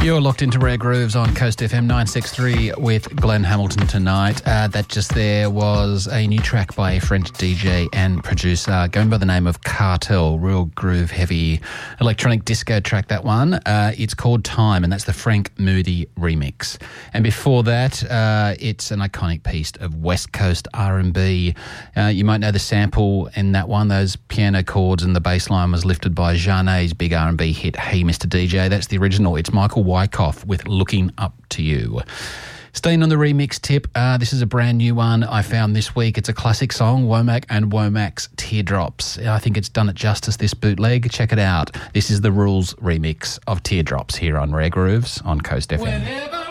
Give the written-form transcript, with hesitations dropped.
You're locked into Rare Grooves on Coast FM 963 with Glenn Hamilton tonight. That just there was a new track by a French DJ and producer going by the name of Cartel. Real groove heavy electronic disco track, that one. It's called Time, and that's the Frank Moody remix. And before that, it's an iconic piece of West Coast R&B. You might know the sample in that one. Those piano chords and the bass line was lifted by Jeanet's big R&B hit Hey Mr. DJ. That's the original. It's Michael Wyckoff with Looking Up to You. Staying on the remix tip, this is a brand new one I found this week. It's a classic song, Womack and Womack's Teardrops. I think it's done it justice, this bootleg. Check it out. This is the Rules remix of Teardrops here on Rare Grooves on Coast FM.